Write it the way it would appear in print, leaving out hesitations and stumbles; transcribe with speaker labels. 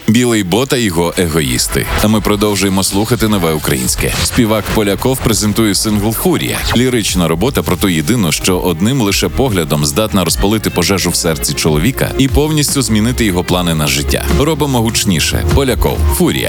Speaker 1: Білий бот та його егоїсти. А ми продовжуємо слухати нове українське. Співак Поляков презентує сингл «Фурія». Лірична робота про ту єдину, що одним лише поглядом здатна розпалити пожежу в серці чоловіка і повністю змінити його плани на життя. Робимо гучніше. Поляков. «Фурія».